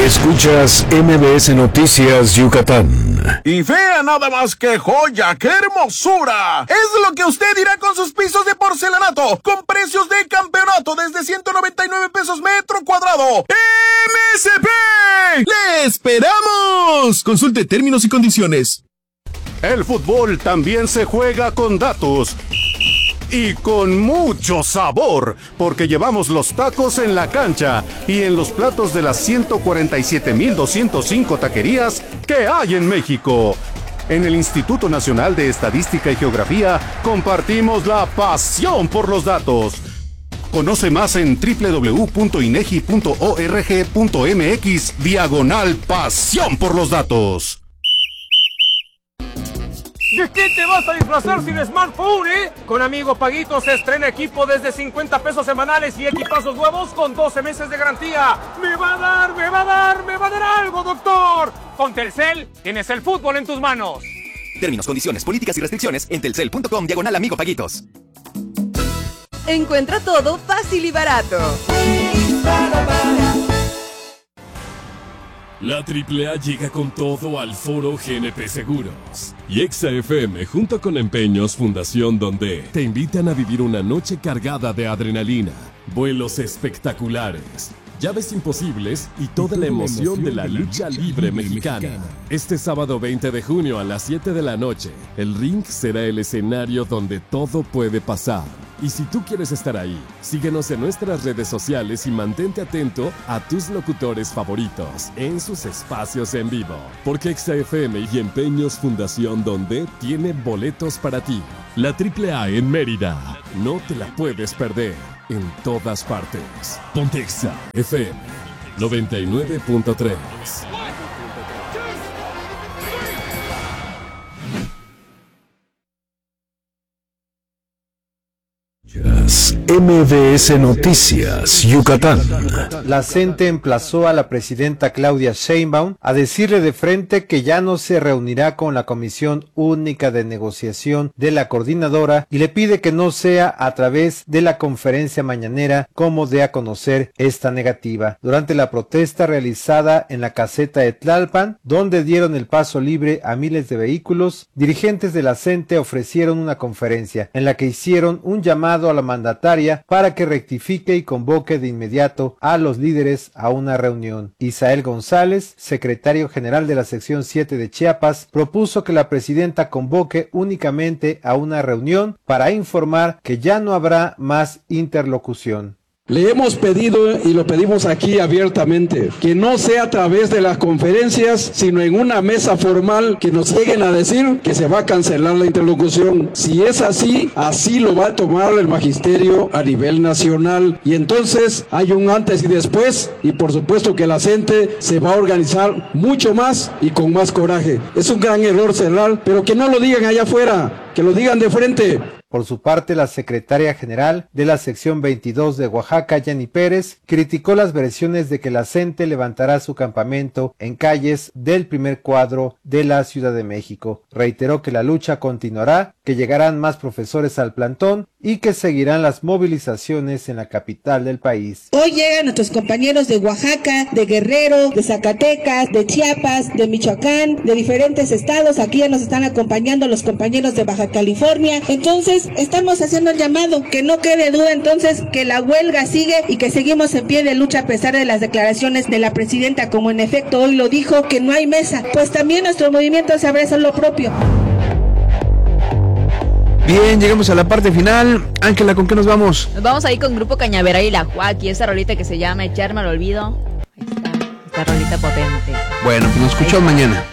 Escuchas MBS Noticias Yucatán. Y vea nada más que joya, qué hermosura. Es lo que usted dirá con sus pisos de porcelanato, con precios de campeonato desde 199 pesos metro cuadrado. MSP, ¡le esperamos! Consulte términos y condiciones. El fútbol también se juega con datos. Y con mucho sabor, porque llevamos los tacos en la cancha y en los platos de las 147,205 taquerías que hay en México. En el Instituto Nacional de Estadística y Geografía compartimos la pasión por los datos. Conoce más en www.inegi.org.mx/pasión por los datos. ¿De qué te vas a disfrazar sin smartphone, Con Amigo Paguitos se estrena equipo desde 50 pesos semanales y equipazos nuevos con 12 meses de garantía. ¡Me va a dar algo, doctor! Con Telcel tienes el fútbol en tus manos. Términos, condiciones, políticas y restricciones en telcel.com/Amigo Paguitos. Encuentra todo fácil y barato. La AAA llega con todo al Foro GNP Seguros. Y XFM, junto con Empeños Fundación, donde te invitan a vivir una noche cargada de adrenalina, vuelos espectaculares, llaves imposibles y toda la emoción de la lucha libre mexicana. Este sábado 20 de junio a las 7 de la noche, el ring será el escenario donde todo puede pasar. Y si tú quieres estar ahí, síguenos en nuestras redes sociales y mantente atento a tus locutores favoritos en sus espacios en vivo. Porque XFM y Empeños Fundación, donde tiene boletos para ti. La AAA en Mérida, no te la puedes perder. En todas partes. Ponte Exa FM 99.3. MBS Noticias Yucatán. La CENTE emplazó a la presidenta Claudia Sheinbaum a decirle de frente que ya no se reunirá con la Comisión Única de Negociación de la Coordinadora y le pide que no sea a través de la conferencia mañanera como dé a conocer esta negativa. Durante la protesta realizada en la caseta de Tlalpan, donde dieron el paso libre a miles de vehículos, dirigentes de la CENTE ofrecieron una conferencia en la que hicieron un llamado a la mandataria para que rectifique y convoque de inmediato a los líderes a una reunión. Isael González, secretario general de la sección 7 de Chiapas, propuso que la presidenta convoque únicamente a una reunión para informar que ya no habrá más interlocución. Le hemos pedido y lo pedimos aquí abiertamente, que no sea a través de las conferencias, sino en una mesa formal que nos lleguen a decir que se va a cancelar la interlocución. Si es así, así lo va a tomar el magisterio a nivel nacional. Y entonces hay un antes y después, y por supuesto que la CENTE se va a organizar mucho más y con más coraje. Es un gran error cerrar, pero que no lo digan allá afuera, que lo digan de frente. Por su parte, la secretaria general de la sección 22 de Oaxaca, Yanni Pérez, criticó las versiones de que la CENTE levantará su campamento en calles del primer cuadro de la Ciudad de México. Reiteró que la lucha continuará, que llegarán más profesores al plantón y que seguirán las movilizaciones en la capital del país. Hoy llegan nuestros compañeros de Oaxaca, de Guerrero, de Zacatecas, de Chiapas, de Michoacán, de diferentes estados. Aquí ya nos están acompañando los compañeros de Baja California. Entonces, estamos haciendo el llamado, que no quede duda entonces que la huelga sigue y que seguimos en pie de lucha a pesar de las declaraciones de la presidenta, como en efecto hoy lo dijo, que no hay mesa. Pues también nuestro movimiento sabrá hacer lo propio. Bien, llegamos a la parte final. Ángela, ¿con qué nos vamos? Nos vamos ahí con Grupo Cañaveral y La Joaquí, esa rolita que se llama Echarme al Olvido. Ahí está, esta rolita potente. Bueno, pues nos escuchamos mañana.